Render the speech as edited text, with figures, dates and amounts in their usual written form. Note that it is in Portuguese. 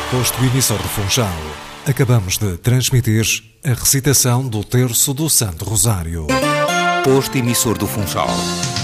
Posto emissor do Funchal. Acabamos de transmitir a recitação do Terço do Santo Rosário. Posto emissor do Funchal.